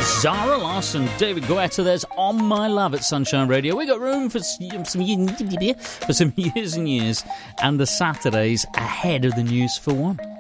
Zara Larsson, David Guetta. There's On My Love at Sunshine Radio. We got room for some years and years, and the Saturdays ahead of the News for One.